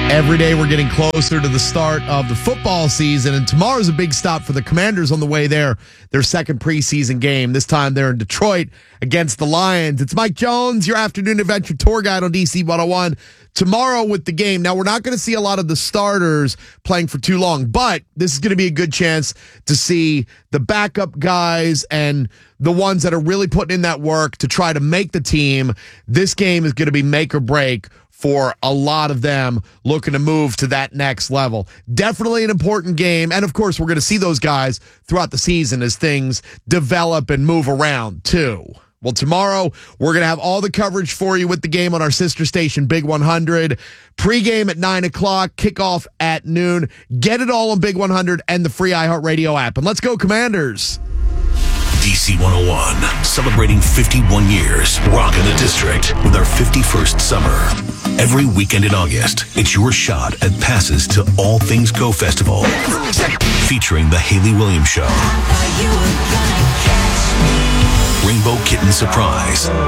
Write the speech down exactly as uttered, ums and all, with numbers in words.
Every day we're getting closer to the start of the football season, and tomorrow's a big stop for the Commanders on the way there. Their second preseason game. This time they're in Detroit against the Lions. It's Mike Jones, your afternoon adventure tour guide on D C one oh one. Tomorrow with the game. Now, we're not going to see a lot of the starters playing for too long, but this is going to be a good chance to see the backup guys and the ones that are really putting in that work to try to make the team. This game is going to be make or break for a lot of them looking to move to that next level. Definitely an important game. And, of course, we're going to see those guys throughout the season as things develop and move around, too. Well, tomorrow, we're going to have all the coverage for you with the game on our sister station, Big one hundred. Pre-game at nine o'clock, kickoff at noon. Get it all on Big one hundred and the free iHeartRadio app. And let's go, Commanders. D C one oh one, celebrating fifty-one years, rocking the district with our fifty-first summer. Every weekend in August, it's your shot at passes to All Things Go Festival, featuring the Haley Williams Show, Rainbow Kitten Surprise,